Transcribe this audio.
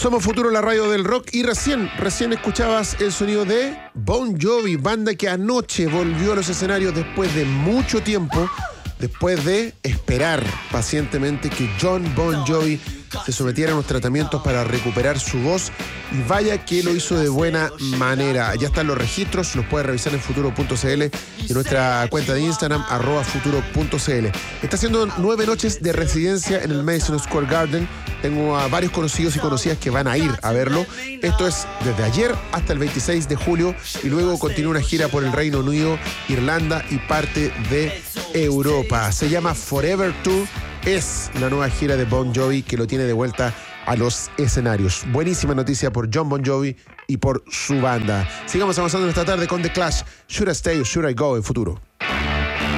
Somos Futuro, la radio del rock, y recién escuchabas el sonido de Bon Jovi, banda que anoche volvió a los escenarios después de mucho tiempo, después de esperar pacientemente que Jon Bon Jovi se sometiera a unos tratamientos para recuperar su voz, y vaya que lo hizo de buena manera. Ya están los registros, los puedes revisar en futuro.cl y nuestra cuenta de Instagram @futuro.cl. Está haciendo 9 noches de residencia en el Madison Square Garden. Tengo a varios conocidos y conocidas que van a ir a verlo. Esto es desde ayer hasta el 26 de julio y luego continúa una gira por el Reino Unido, Irlanda y parte de Europa. Se llama Forever Tour. Es la nueva gira de Bon Jovi que lo tiene de vuelta a los escenarios. Buenísima noticia por Jon Bon Jovi y por su banda. Sigamos avanzando en esta tarde con The Clash. Should I Stay or Should I Go en Futuro.